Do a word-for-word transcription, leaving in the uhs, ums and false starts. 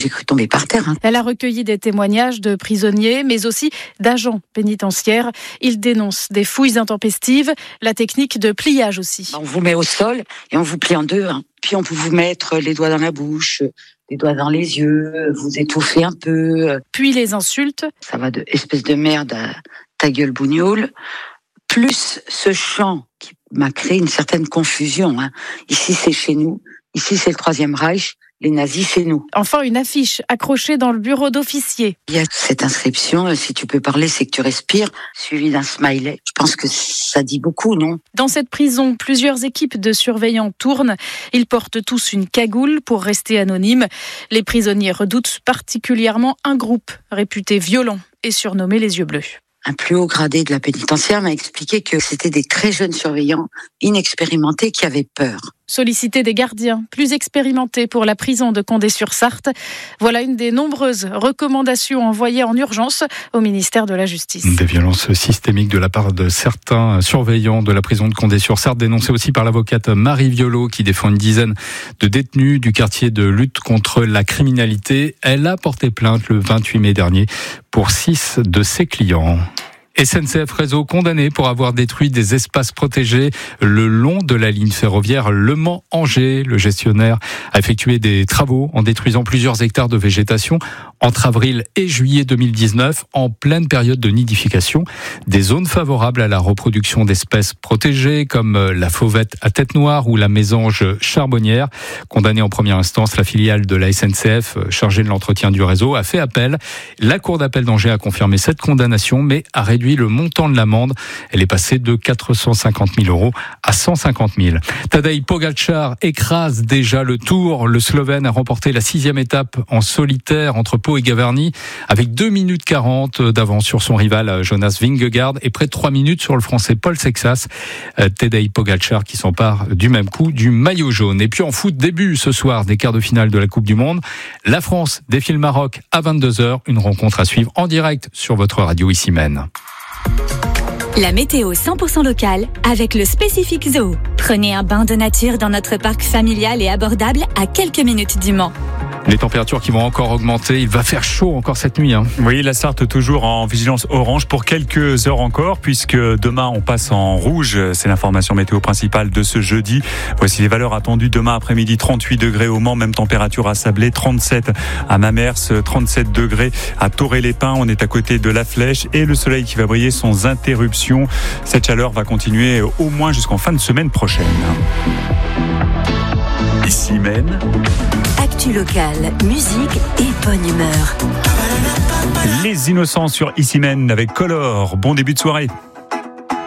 j'ai cru tomber par terre. Hein. Elle a recueilli des témoignages de prisonniers, mais aussi d'agents pénitentiaires. Ils dénoncent des fouilles intempestives, la technique de pliage aussi. On vous met au sol et on vous plie en deux. Hein. Puis on peut vous mettre les doigts dans la bouche, les doigts dans les yeux, vous étouffer un peu. Puis les insultes. Ça va de espèce de merde à ta gueule bougnoule. Plus ce chant qui m'a créé une certaine confusion. Hein. Ici, c'est chez nous. Ici, c'est le Troisième Reich. Les nazis, c'est nous. Enfin, une affiche accrochée dans le bureau d'officier. Il y a cette inscription, si tu peux parler, c'est que tu respires, suivi d'un smiley. Je pense que ça dit beaucoup, non ? Dans cette prison, plusieurs équipes de surveillants tournent. Ils portent tous une cagoule pour rester anonymes. Les prisonniers redoutent particulièrement un groupe réputé violent et surnommé les yeux bleus. Un plus haut gradé de la pénitentiaire m'a expliqué que c'était des très jeunes surveillants inexpérimentés qui avaient peur. Solliciter des gardiens plus expérimentés pour la prison de Condé-sur-Sarthe. Voilà une des nombreuses recommandations envoyées en urgence au ministère de la Justice. Des violences systémiques de la part de certains surveillants de la prison de Condé-sur-Sarthe, dénoncées aussi par l'avocate Marie Violot qui défend une dizaine de détenus du quartier de lutte contre la criminalité. Elle a porté plainte le vingt-huit mai dernier pour six de ses clients. S N C F Réseau condamné pour avoir détruit des espaces protégés le long de la ligne ferroviaire Le Mans-Angers. Le gestionnaire a effectué des travaux en détruisant plusieurs hectares de végétation entre avril et juillet deux mille dix-neuf, en pleine période de nidification. Des zones favorables à la reproduction d'espèces protégées comme la fauvette à tête noire ou la mésange charbonnière. Condamnée en première instance, la filiale de la S N C F chargée de l'entretien du réseau a fait appel. La Cour d'appel d'Angers a confirmé cette condamnation mais a réduit le montant de l'amende. Elle est passée de quatre cent cinquante mille euros à cent cinquante mille. Tadej Pogačar écrase déjà le Tour. Le Slovène a remporté la sixième étape en solitaire entre Pau et Gavarnie avec deux minutes quarante d'avance sur son rival Jonas Vingegaard et près de trois minutes sur le Français Paul Sexas. Tadej Pogačar qui s'empare du même coup du maillot jaune. Et puis en foot, début ce soir des quarts de finale de la Coupe du Monde. La France défie le Maroc à vingt-deux heures. Une rencontre à suivre en direct sur votre radio Issy-Mène. La météo cent pour cent locale avec le Spécifique Zoo. Prenez un bain de nature dans notre parc familial et abordable à quelques minutes du Mans. Les températures qui vont encore augmenter, il va faire chaud encore cette nuit. Hein. Oui, la Sarthe toujours en vigilance orange pour quelques heures encore, puisque demain on passe en rouge. C'est l'information météo principale de ce jeudi. Voici les valeurs attendues demain après-midi. trente-huit degrés au Mans, même température à Sablé, trente-sept à Mamers, trente-sept degrés à Torré-les-Pins. On est à côté de la Flèche et le soleil qui va briller sans interruption. Cette chaleur va continuer au moins jusqu'en fin de semaine prochaine. Issy-Mène. Actu locale, musique et bonne humeur. Les Innocents sur Issy-Mène avec Color. Bon début de soirée.